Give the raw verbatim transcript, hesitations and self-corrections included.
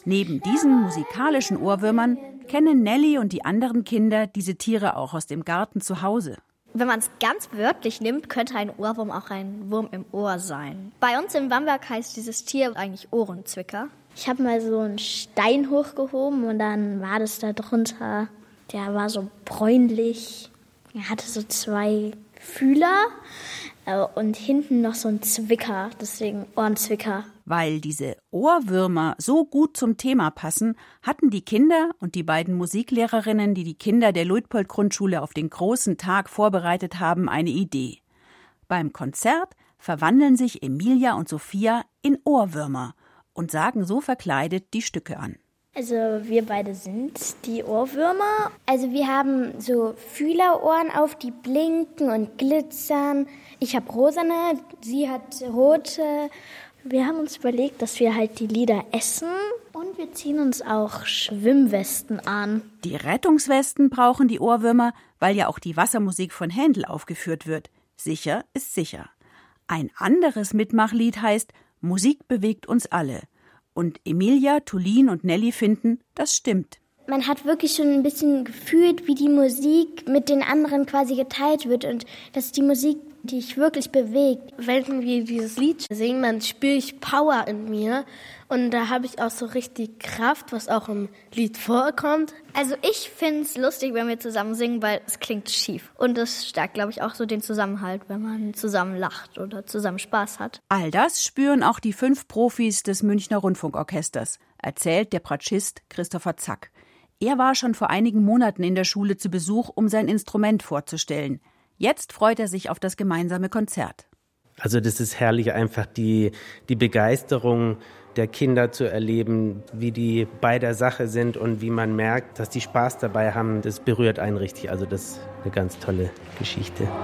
Neben diesen musikalischen Ohrwürmern kennen Nelly und die anderen Kinder diese Tiere auch aus dem Garten zu Hause. Wenn man es ganz wörtlich nimmt, könnte ein Ohrwurm auch ein Wurm im Ohr sein. Bei uns im Bamberg heißt dieses Tier eigentlich Ohrenzwicker. Ich habe mal so einen Stein hochgehoben und dann war das da drunter. Der war so bräunlich. Er hatte so zwei Fühler äh, und hinten noch so ein Zwicker, deswegen Ohrenzwicker. Weil diese Ohrwürmer so gut zum Thema passen, hatten die Kinder und die beiden Musiklehrerinnen, die die Kinder der Luitpold-Grundschule auf den großen Tag vorbereitet haben, eine Idee. Beim Konzert verwandeln sich Emilia und Sophia in Ohrwürmer und sagen so verkleidet die Stücke an. Also wir beide sind die Ohrwürmer. Also wir haben so Fühlerohren auf, die blinken und glitzern. Ich habe rosane, sie hat rote. Wir haben uns überlegt, dass wir halt die Lieder essen und wir ziehen uns auch Schwimmwesten an. Die Rettungswesten brauchen die Ohrwürmer, weil ja auch die Wassermusik von Händel aufgeführt wird. Sicher ist sicher. Ein anderes Mitmachlied heißt »Musik bewegt uns alle«. Und Emilia, Tulin und Nelly finden, das stimmt. Man hat wirklich schon ein bisschen gefühlt, wie die Musik mit den anderen quasi geteilt wird und dass die Musik dich wirklich bewegt. Wenn wir dieses Lied singen, dann spüre ich Power in mir und da habe ich auch so richtig Kraft, was auch im Lied vorkommt. Also ich finde es lustig, wenn wir zusammen singen, weil es klingt schief. Und das stärkt, glaube ich, auch so den Zusammenhalt, wenn man zusammen lacht oder zusammen Spaß hat. All das spüren auch die fünf Profis des Münchner Rundfunkorchesters, erzählt der Bratschist Christopher Zack. Er war schon vor einigen Monaten in der Schule zu Besuch, um sein Instrument vorzustellen. Jetzt freut er sich auf das gemeinsame Konzert. Also das ist herrlich, einfach die, die Begeisterung der Kinder zu erleben, wie die bei der Sache sind und wie man merkt, dass die Spaß dabei haben. Das berührt einen richtig. Also das ist eine ganz tolle Geschichte.